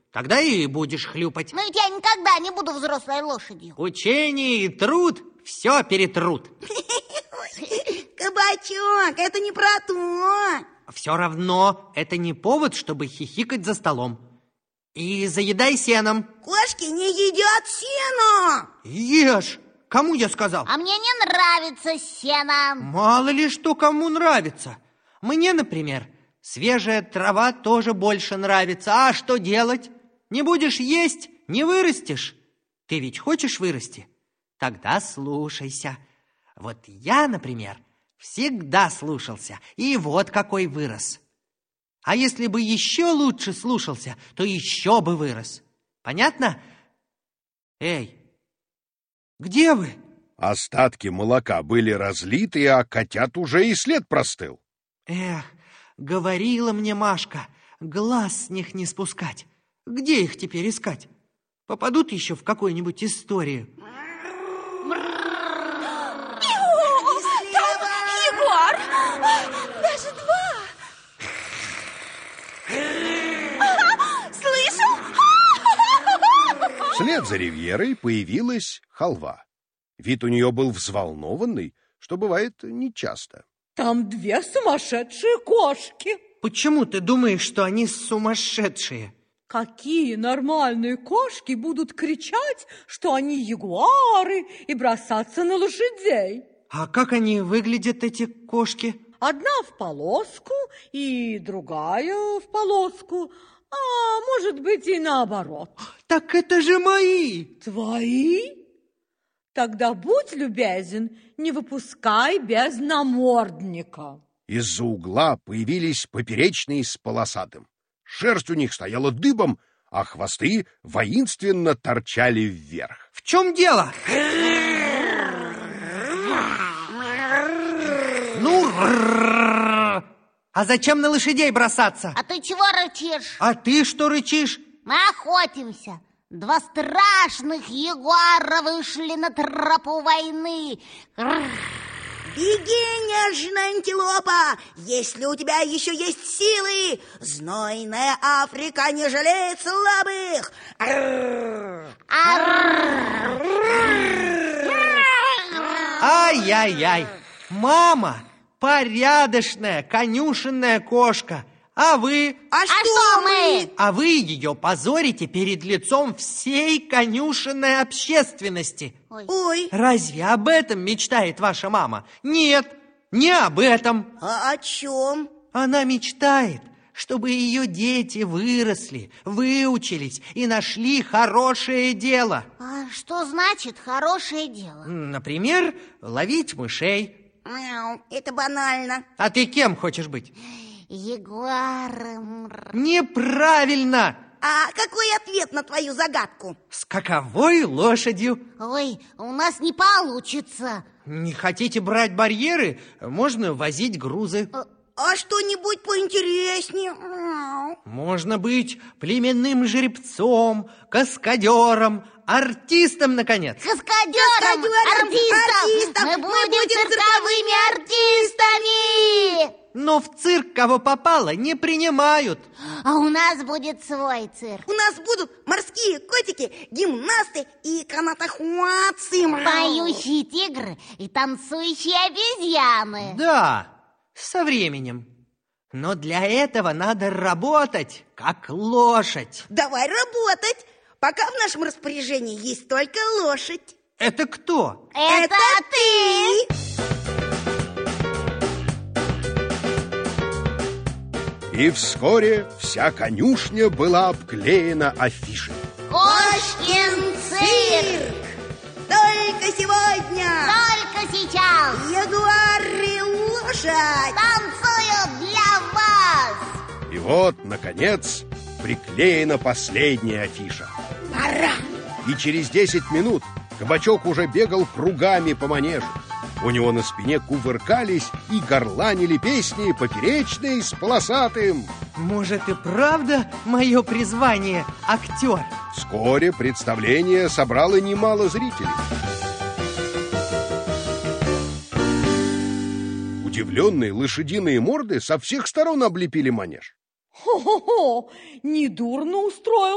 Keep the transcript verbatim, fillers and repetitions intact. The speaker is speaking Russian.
Тогда и будешь хлюпать. Но ведь я никогда не буду взрослой лошадью. Учение и труд все перетрут. Кабачок, это не про то. Все равно это не повод, чтобы хихикать за столом. И заедай сеном. Кошки не едят сено. Ешь. Кому я сказал? А мне не нравится сено. Мало ли что кому нравится. Мне, например, свежая трава тоже больше нравится. А что делать? Не будешь есть, не вырастешь. Ты ведь хочешь вырасти? Тогда слушайся. Вот я, например, всегда слушался, и вот какой вырос. А если бы еще лучше слушался, то еще бы вырос. Понятно? Эй, где вы? Остатки молока были разлиты, а котят уже и след простыл. Эх, говорила мне Машка, глаз с них не спускать. Где их теперь искать? Попадут еще в какую-нибудь историю. Егор! Даже два! Слышал? Вслед за Ривьерой появилась халва. Вид у нее был взволнованный, что бывает нечасто. Там две сумасшедшие кошки. Почему ты думаешь, что они сумасшедшие? Какие нормальные кошки будут кричать, что они ягуары, и бросаться на лошадей? А как они выглядят, эти кошки? Одна в полоску и другая в полоску, а может быть и наоборот. Так это же мои! Твои? Тогда будь любезен, не выпускай без намордника. Из-за угла появились поперечные с полосатым. Шерсть у них стояла дыбом, а хвосты воинственно торчали вверх. В чем дело? Ну, а зачем на лошадей бросаться? А ты чего рычишь? А ты что рычишь? Мы охотимся. Два страшных ягуара вышли на тропу войны. Беги, нежная антилопа, если у тебя еще есть силы. Знойная Африка не жалеет слабых. Ай-яй-яй! Мама, порядочная конюшенная кошка. А вы? А, А что, что мы? мы? А вы ее позорите перед лицом всей конюшенной общественности. Ой. Ой, Разве об этом мечтает ваша мама? Нет, не об этом. а о чем? Она мечтает, чтобы ее дети выросли, выучились и нашли хорошее дело. А что значит хорошее дело? Например, ловить мышей. Мяу, это банально. А ты кем хочешь быть? Ягуаром. Неправильно! А какой ответ на твою загадку? Скаковой лошадью. Ой, у нас не получится. Не хотите брать барьеры? Можно возить грузы. А что-нибудь поинтереснее? Мяу. Можно быть племенным жеребцом, каскадером, артистом, наконец. Каскадером, Каскадером, артистом. артистом. Мы Мы будем будем цирковыми артистами. Но в цирк кого попало не принимают. А у нас будет свой цирк. У нас будут морские котики, гимнасты и канатоходцы. Мяу. Поющие тигры и танцующие обезьяны. Да, со временем. Но для этого надо работать, как лошадь. Давай работать, пока в нашем распоряжении есть только лошадь. Это кто? Это, ты! И вскоре вся конюшня была обклеена афишей. Кошкин цирк! Только сегодня Только сейчас ягуар и лошадь. танцуют для вас! И вот, наконец, приклеена последняя афиша. Пора. И через десять минут кабачок уже бегал кругами по манежу. У него на спине кувыркались и горланили песни поперечные с полосатым. Может и правда мое призвание актер? Вскоре представление собрало немало зрителей. Удивленные лошадиные морды со всех сторон облепили манеж. Хо-хо-хо! Недурно устроил